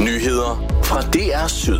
Nyheder fra DR Syd.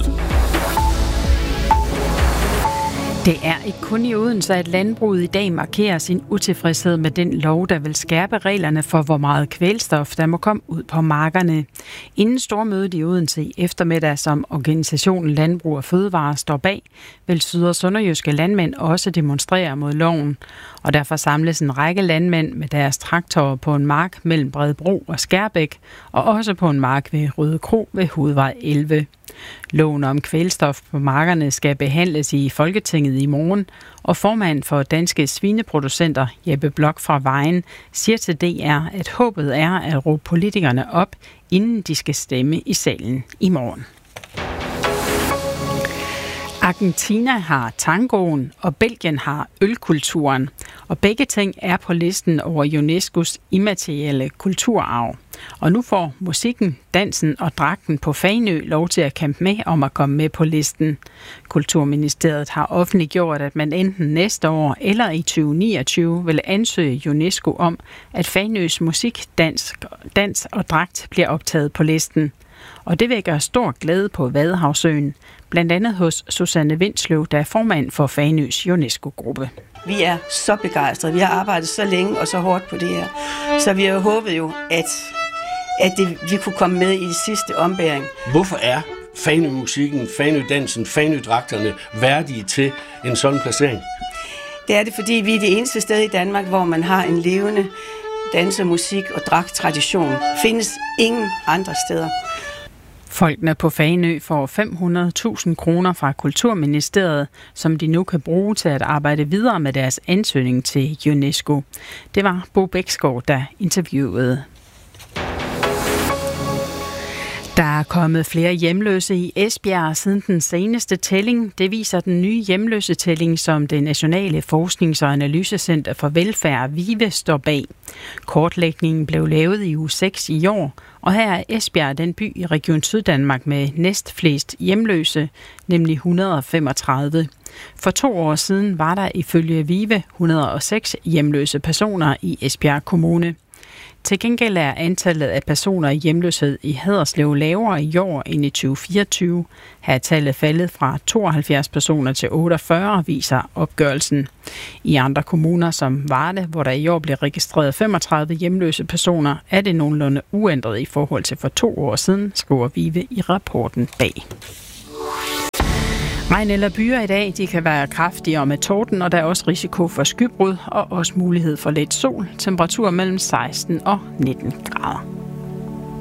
Det er ikke kun i Odense, at landbruget i dag markerer sin utilfredshed med den lov, der vil skærpe reglerne for, hvor meget kvælstof, der må komme ud på markerne. Inden stormødet i Odense i eftermiddag, som organisationen Landbrug og Fødevare står bag, vil syd- og sønderjyske landmænd også demonstrere mod loven. Og derfor samles en række landmænd med deres traktorer på en mark mellem Bredebro og Skærbæk, og også på en mark ved Røde Kro ved Hovedvej 11. Loven om kvælstof på markerne skal behandles i Folketinget i morgen, og formand for Danske Svineproducenter, Jeppe Blok fra Vejen, siger til DR, at håbet er at råbe politikerne op, inden de skal stemme i salen i morgen. Argentina har tangoen, og Belgien har ølkulturen. Og begge ting er på listen over UNESCO's immaterielle kulturarv. Og nu får musikken, dansen og dragten på Fanø lov til at kæmpe med om at komme med på listen. Kulturministeriet har offentliggjort, at man enten næste år eller i 2029 vil ansøge UNESCO om, at Fanøs musik, dans og dragt bliver optaget på listen. Og det vækker stor glæde på Vadehavsøen, blandt andet hos Susanne Vindsløv, der er formand for Fanøs UNESCO-gruppe. Vi er så begejstrede. Vi har arbejdet så længe og så hårdt på det her. Så vi har håbet jo, at vi kunne komme med i det sidste ombæring. Hvorfor er Fanø-musikken, Fanø-dansen, Fanø-dragterne værdige til en sådan placering? Det er det, fordi vi er det eneste sted i Danmark, hvor man har en levende danse-, musik- og dragttradition. Findes ingen andre steder. Folkene på Fanø får 500.000 kroner fra Kulturministeriet, som de nu kan bruge til at arbejde videre med deres ansøgning til UNESCO. Det var Bo Bæksgaard, der interviewede. Der er kommet flere hjemløse i Esbjerg siden den seneste tælling. Det viser den nye hjemløsetælling, som det Nationale Forsknings- og Analysecenter for Velfærd, VIVE, står bag. Kortlægningen blev lavet i uge 6 i år, og her er Esbjerg den by i Region Syddanmark med næstflest hjemløse, nemlig 135. For 2 år siden var der ifølge VIVE 106 hjemløse personer i Esbjerg Kommune. Til gengæld er antallet af personer i hjemløshed i Haderslev lavere i år end i 2024. Her er tallet faldet fra 72 personer til 48, viser opgørelsen. I andre kommuner som Varde, hvor der i år blev registreret 35 hjemløse personer, er det nogenlunde uændret i forhold til for 2 år siden, skriver VIVE i rapporten bag. Regn eller byer i dag, de kan være kraftigere med torden, og der er også risiko for skybrud og også mulighed for lidt sol. Temperatur mellem 16 og 19 grader.